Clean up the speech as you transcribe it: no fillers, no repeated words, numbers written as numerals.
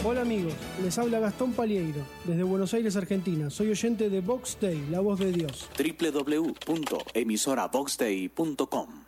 Hola amigos, les habla Gastón Palieiro, desde Buenos Aires, Argentina. Soy oyente de Vox Day, la voz de Dios. www.emisoravoxday.com